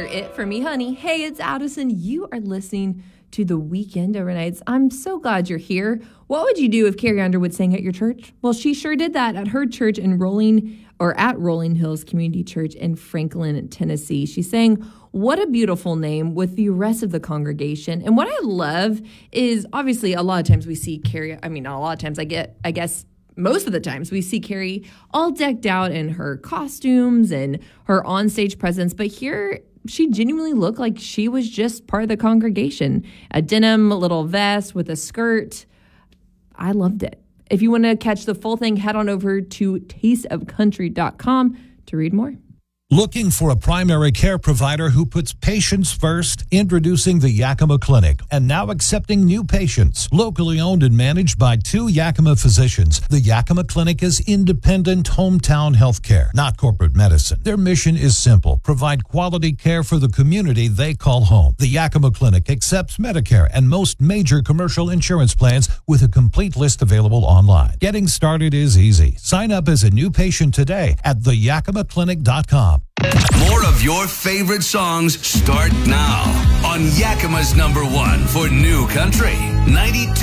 it for me, honey. Hey, it's Addison. You are listening to The Weekend Overnights. I'm so glad you're here. What would you do if Carrie Underwood sang at your church? Well, she sure did that at her church in at Rolling Hills Community Church in Franklin, Tennessee. She sang "What a Beautiful Name" with the rest of the congregation. And what I love is, obviously, a lot of times we see Carrie, not a lot of times, I guess most of the times we see Carrie all decked out in her costumes and her onstage presence. But here, she genuinely looked like she was just part of the congregation. A denim little vest with a skirt. I loved it. If you want to catch the full thing, head on over to tasteofcountry.com to read more. Looking for a primary care provider who puts patients first? Introducing the Yakima Clinic, and now accepting new patients. Locally owned and managed by 2 Yakima physicians, the Yakima Clinic is independent hometown health care, not corporate medicine. Their mission is simple: provide quality care for the community they call home. The Yakima Clinic accepts Medicare and most major commercial insurance plans with a complete list available online. Getting started is easy. Sign up as a new patient today at theyakimaclinic.com. More of your favorite songs start now on Yakima's #1 for New Country 92.